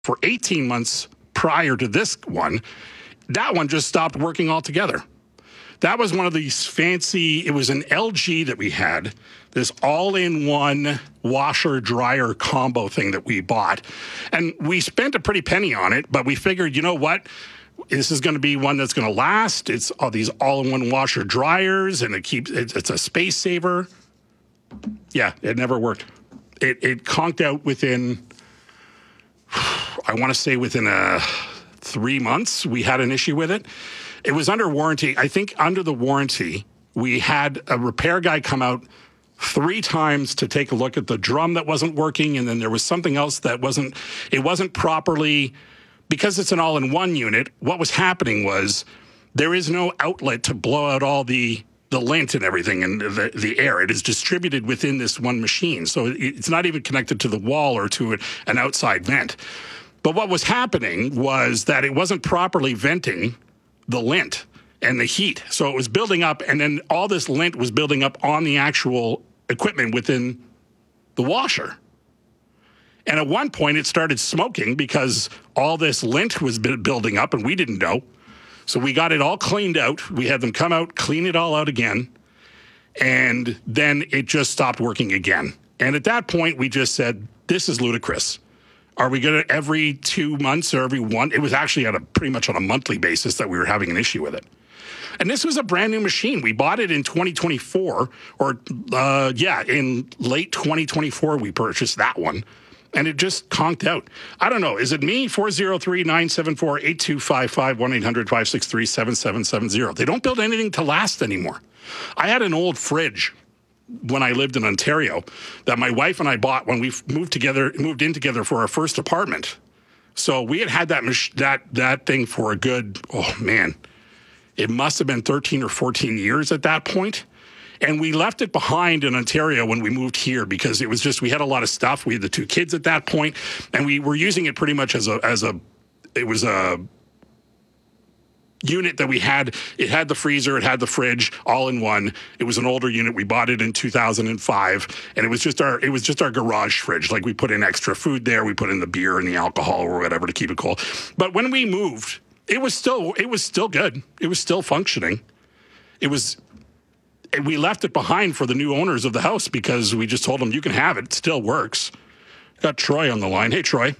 for 18 months prior to this one, that one just stopped working altogether. That was one of these fancy, it was an LG that we had, this all-in-one washer-dryer combo thing that we bought. And we spent a pretty penny on it, but we figured, you know what? This is going to be one that's going to last. It's all these all-in-one washer dryers, and it's a space saver. Yeah, it never worked. It conked out within, I want to say within 3 months, we had an issue with it. It was under warranty. I think under the warranty, we had a repair guy come out 3 times to take a look at the drum that wasn't working, and then there was something else that wasn't properly, because it's an all-in-one unit. What was happening was there is no outlet to blow out all the lint and everything and the air. It is distributed within this one machine. So it's not even connected to the wall or to an outside vent. But what was happening was that it wasn't properly venting the lint and the heat. So it was building up, and then all this lint was building up on the actual equipment within the washer. And at one point it started smoking because all this lint was building up and we didn't know. So we got it all cleaned out. We had them come out, clean it all out again. And then it just stopped working again. And at that point we just said, this is ludicrous. Are we going to every 2 months or every one? It was actually pretty much on a monthly basis that we were having an issue with it. And this was a brand new machine. We bought it in 2024, in late 2024, we purchased that one. And it just conked out. I don't know. Is it me? 403-974-8255, 1-800-563-7770. They don't build anything to last anymore. I had an old fridge when I lived in Ontario that my wife and I bought when we moved in together for our first apartment. So we had that thing for a good, it must have been 13 or 14 years at that point. And we left it behind in Ontario when we moved here because it was just, we had a lot of stuff. We had the 2 kids at that point, and we were using it pretty much it was a unit that we had. It had the freezer, it had the fridge, all in one. It was an older unit. We bought it in 2005, and it was just our garage fridge. Like, we put in extra food there, we put in the beer and the alcohol or whatever to keep it cool. But when we moved, it was still good. It was still functioning. We left it behind for the new owners of the house because we just told them, you can have it. It still works. Got Troy on the line. Hey, Troy.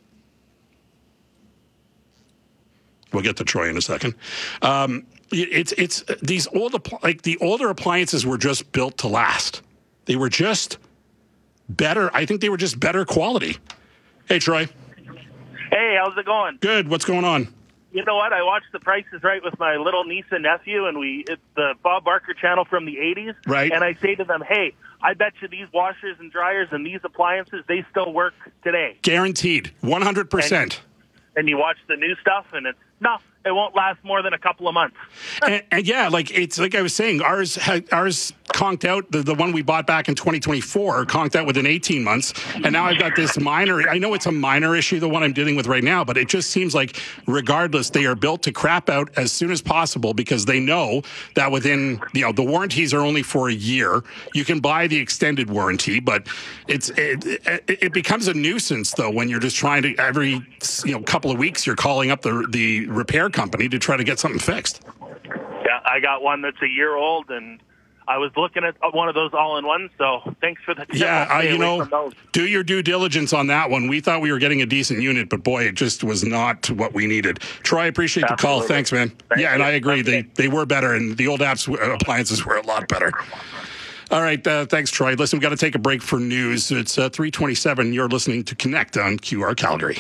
We'll get to Troy in a second. It's these the older appliances were just built to last. They were just better. I think they were just better quality. Hey, Troy. Hey, how's it going? Good. What's going on? You know what? I watched The Price is Right with my little niece and nephew, and it's the Bob Barker channel from the 80s. Right. And I say to them, hey, I bet you these washers and dryers and these appliances, they still work today. Guaranteed. 100%. And you watch the new stuff, and it won't last more than a couple of months. and it's like I was saying, ours conked out. The one we bought back in 2024 conked out within 18 months. And now I've got this I know it's a minor issue, the one I'm dealing with right now, but it just seems like regardless, they are built to crap out as soon as possible because they know that within, the warranties are only for a year. You can buy the extended warranty, but it becomes a nuisance though when you're just trying to every couple of weeks you're calling up the repair company to try to get something fixed. Yeah, I got one that's a year old, and I was looking at one of those all-in-ones, so thanks for the tip. Yeah, do your due diligence on that one. We thought we were getting a decent unit, but boy, it just was not what we needed. Troy, I appreciate the call. Thanks, man. And I agree. They were better, and the old appliances were a lot better. All right, thanks, Troy. Listen, we've got to take a break for news. It's 3:27. You're listening to Connect on QR Calgary.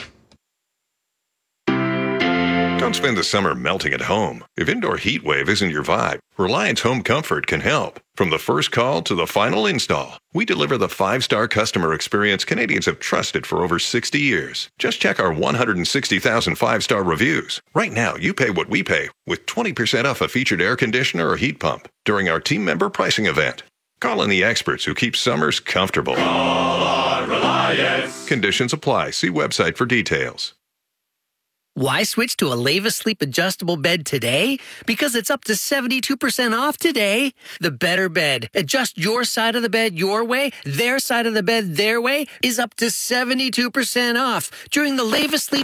Don't spend the summer melting at home. If indoor heat wave isn't your vibe, Reliance Home Comfort can help. From the first call to the final install, we deliver the 5-star customer experience Canadians have trusted for over 60 years. Just check our 160,000 5-star reviews. Right now, you pay what we pay with 20% off a featured air conditioner or heat pump during our team member pricing event. Call in the experts who keep summers comfortable. Call our Reliance. Conditions apply. See website for details. Why switch to a Leva Sleep adjustable bed today? Because it's up to 72% off today. The better bed. Adjust your side of the bed your way, their side of the bed their way is up to 72% off during the Leva Sleep